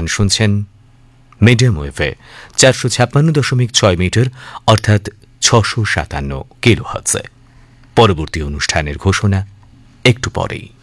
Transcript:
শুনছেন medium ওয়েভে 456.6 metre অর্থাৎ 657 কিলোহার্টজে। পরবর্তী অনুষ্ঠানের ঘোষণা একটু পরেই।